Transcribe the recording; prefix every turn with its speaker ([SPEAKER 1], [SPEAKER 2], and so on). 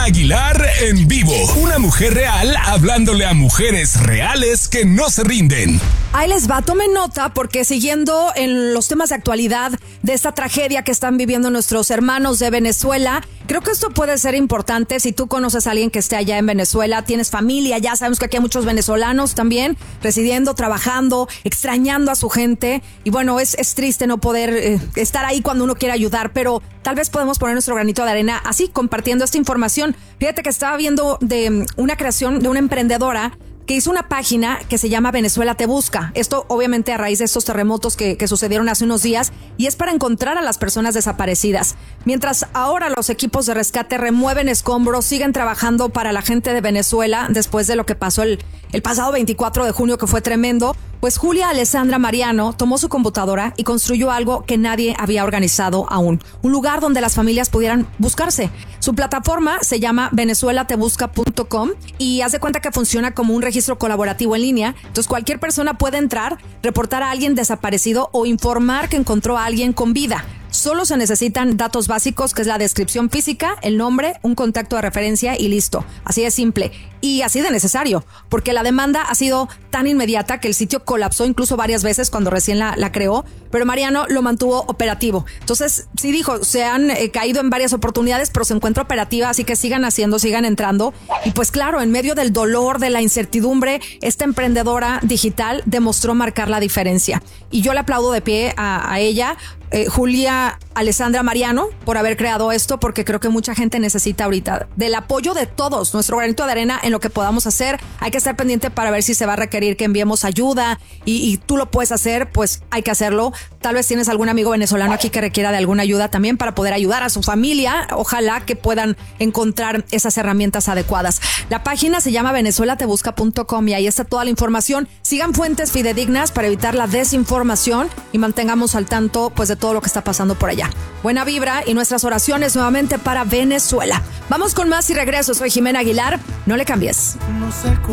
[SPEAKER 1] Jimena Aguilar en vivo. Una mujer real hablándole a mujeres reales que no se rinden.
[SPEAKER 2] Ahí les va, tomen nota porque siguiendo en los temas de actualidad de esta tragedia que están viviendo nuestros hermanos de Venezuela, creo que esto puede ser importante si tú conoces a alguien que esté allá en Venezuela, tienes familia, ya sabemos que aquí hay muchos venezolanos también residiendo, trabajando, extrañando a su gente y bueno, es triste no poder estar ahí cuando uno quiere ayudar, pero tal vez podemos poner nuestro granito de arena así, compartiendo esta información. Fíjate que estaba viendo de una creación de una emprendedora que hizo una página que se llama Venezuela Te Busca. Esto obviamente a raíz de estos terremotos que sucedieron hace unos días y es para encontrar a las personas desaparecidas. Mientras ahora los equipos de rescate remueven escombros, siguen trabajando para la gente de Venezuela después de lo que pasó el pasado 24 de junio que fue tremendo, pues Julia Alessandra Mariano tomó su computadora y construyó algo que nadie había organizado aún. Un lugar donde las familias pudieran buscarse. Su plataforma se llama venezuelatebusca.com y haz de cuenta que funciona como un registro colaborativo en línea. Entonces cualquier persona puede entrar, reportar a alguien desaparecido o informar que encontró a alguien con vida. Solo se necesitan datos básicos, que es la descripción física, el nombre, un contacto de referencia y listo. Así de simple y así de necesario, porque la demanda ha sido tan inmediata que el sitio colapsó incluso varias veces cuando recién la creó, pero Mariano lo mantuvo operativo. Entonces, sí dijo, se han caído en varias oportunidades, pero se encuentra operativa, así que sigan haciendo, sigan entrando. Y pues claro, en medio del dolor, de la incertidumbre, esta emprendedora digital demostró marcar la diferencia. Y yo le aplaudo de pie a ella, Julia Alessandra Mariano, por haber creado esto, porque creo que mucha gente necesita ahorita del apoyo de todos, nuestro granito de arena en lo que podamos hacer. Hay que estar pendiente para ver si se va a requerir que enviemos ayuda y tú lo puedes hacer, pues hay que hacerlo. Tal vez tienes algún amigo venezolano aquí que requiera de alguna ayuda también para poder ayudar a su familia. Ojalá que puedan encontrar esas herramientas adecuadas. La página se llama venezuelatebusca.com y ahí está toda la información. Sigan fuentes fidedignas para evitar la desinformación y mantengamos al tanto pues de todo lo que está pasando por allá. Buena vibra y nuestras oraciones nuevamente para Venezuela. Vamos con más y regreso. Soy Jimena Aguilar. No le cambies.
[SPEAKER 3] No sé cómo